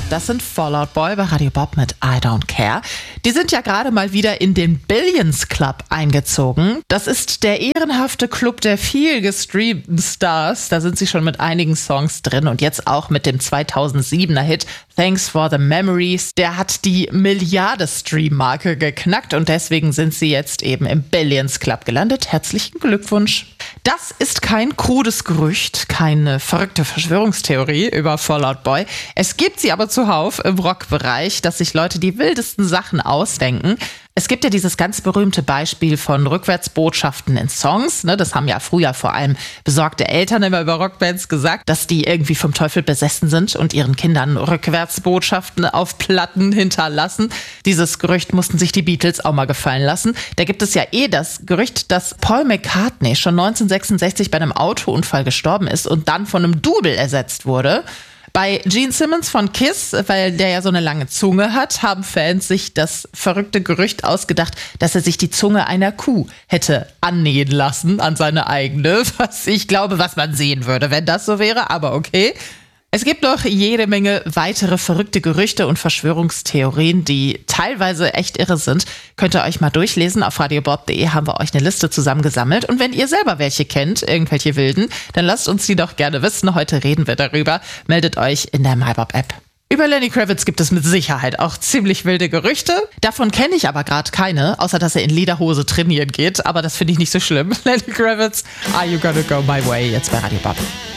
Das sind Fall Out Boy bei Radio Bob mit I Don't Care. Die sind ja gerade mal wieder in den Billions Club eingezogen. Das ist der ehrenhafte Club der viel gestreamten Stars. Da sind sie schon mit einigen Songs drin und jetzt auch mit dem 2007er Hit Thanks for the Memories. Der hat die Milliarde-Stream-Marke geknackt und deswegen sind sie jetzt eben im Billions Club gelandet. Herzlichen Glückwunsch. Das ist kein krudes Gerücht, keine verrückte Verschwörungstheorie über Fall Out Boy. Es gibt sie aber zuhauf im Rockbereich, dass sich Leute die wildesten Sachen ausdenken. Es gibt ja dieses ganz berühmte Beispiel von Rückwärtsbotschaften in Songs. Das haben ja früher vor allem besorgte Eltern immer über Rockbands gesagt, dass die irgendwie vom Teufel besessen sind und ihren Kindern Rückwärtsbotschaften auf Platten hinterlassen. Dieses Gerücht mussten sich die Beatles auch mal gefallen lassen. Da gibt es ja das Gerücht, dass Paul McCartney schon 1966 bei einem Autounfall gestorben ist und dann von einem Double ersetzt wurde. Bei Gene Simmons von Kiss, weil der ja so eine lange Zunge hat, haben Fans sich das verrückte Gerücht ausgedacht, dass er sich die Zunge einer Kuh hätte annähen lassen an seine eigene. Was ich glaube, was man sehen würde, wenn das so wäre, aber okay. Es gibt noch jede Menge weitere verrückte Gerüchte und Verschwörungstheorien, die teilweise echt irre sind. Könnt ihr euch mal durchlesen. Auf radiobob.de haben wir euch eine Liste zusammengesammelt. Und wenn ihr selber welche kennt, irgendwelche wilden, dann lasst uns die doch gerne wissen. Heute reden wir darüber. Meldet euch in der MyBob-App. Über Lenny Kravitz gibt es mit Sicherheit auch ziemlich wilde Gerüchte. Davon kenne ich aber gerade keine, außer dass er in Lederhose trainieren geht. Aber das finde ich nicht so schlimm. Lenny Kravitz, Are You Gonna Go My Way? Jetzt bei Radio Bob.